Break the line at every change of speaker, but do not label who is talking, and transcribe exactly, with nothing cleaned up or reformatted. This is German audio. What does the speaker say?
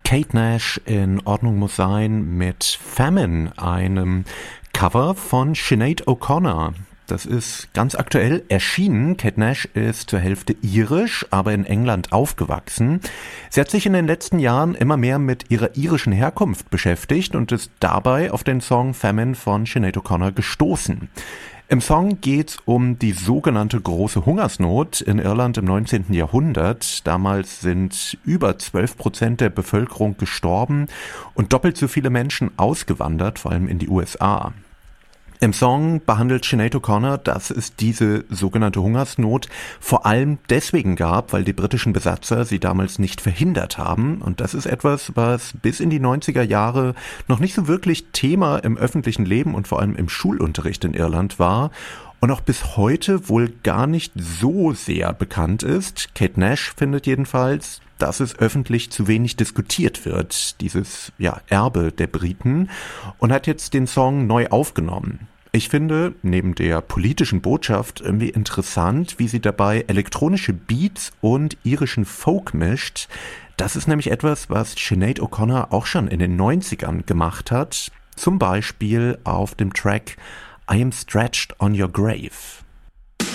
Kate Nash in Ordnung muss sein mit Famine, einem Cover von Sinead O'Connor. Das ist ganz aktuell erschienen. Kate Nash ist zur Hälfte irisch, aber in England aufgewachsen. Sie hat sich in den letzten Jahren immer mehr mit ihrer irischen Herkunft beschäftigt und ist dabei auf den Song Famine von Sinead O'Connor gestoßen. Im Song geht's um die sogenannte große Hungersnot in Irland im neunzehnten Jahrhundert. Damals sind über zwölf Prozent der Bevölkerung gestorben und doppelt so viele Menschen ausgewandert, vor allem in die U S A. Im Song behandelt Sinead O'Connor, dass es diese sogenannte Hungersnot vor allem deswegen gab, weil die britischen Besatzer sie damals nicht verhindert haben. Und das ist etwas, was bis in die neunziger Jahre noch nicht so wirklich Thema im öffentlichen Leben und vor allem im Schulunterricht in Irland war. Und auch bis heute wohl gar nicht so sehr bekannt ist. Kate Nash findet jedenfalls, dass es öffentlich zu wenig diskutiert wird, dieses ja, Erbe der Briten, und hat jetzt den Song neu aufgenommen. Ich finde, neben der politischen Botschaft irgendwie interessant, wie sie dabei elektronische Beats und irischen Folk mischt. Das ist nämlich etwas, was Sinead O'Connor auch schon in den neunzigern gemacht hat, zum Beispiel auf dem Track I Am Stretched on Your Grave.